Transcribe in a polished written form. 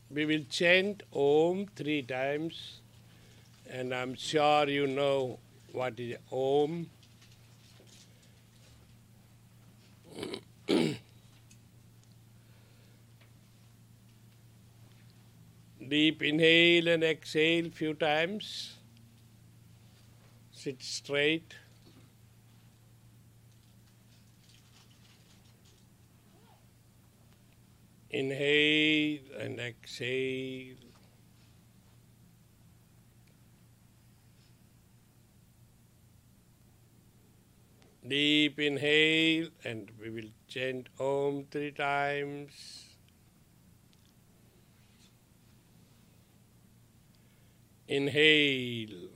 We will chant Om 3 times, and I'm sure you know what is Om. Deep inhale and exhale few times. Sit straight. Inhale and exhale. Deep inhale, and we will chant Om 3 times. Inhale.